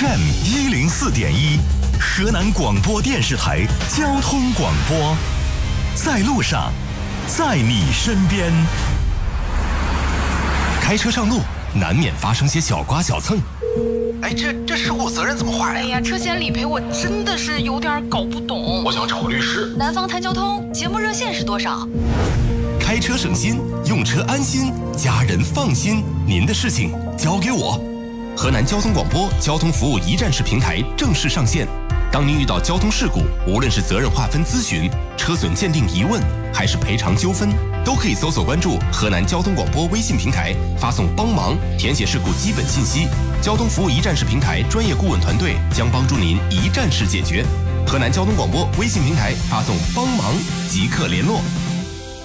FM104.1，河南广播电视台交通广播，在路上，在你身边。开车上路，难免发生些小刮小蹭。 哎，这事故责任怎么划呀？ 哎呀，车险理赔我真的是有点搞不懂。 我想找个律师。 南方谈交通节目热线是多少？ 开车省心，用车安心，家人放心。您的事情交给我。河南交通广播交通服务一站式平台正式上线。当您遇到交通事故，无论是责任划分咨询、车损鉴定疑问，还是赔偿纠纷，都可以搜索关注河南交通广播微信平台，发送帮忙，填写事故基本信息。交通服务一站式平台专业顾问团队将帮助您一站式解决。河南交通广播微信平台发送帮忙即刻联络。